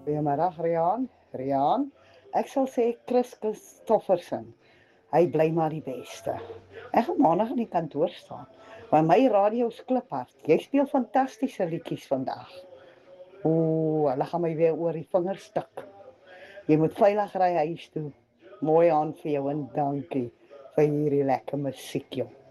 Goeiemiddag Riaan. Riaan, ek sal sê Chris Christofferson. Hy bly maar die beste. Ek gaan maandag in die kantoor staan. Maar my radio's kliphard. Jy speel fantastiese liedjies vandag. Ooh, hulle gaan my weer oor die vingers stik. Jy moet veilig ry huis toe. Mooi aan vir jou en dankie vir hierdie lekker musiek, joh.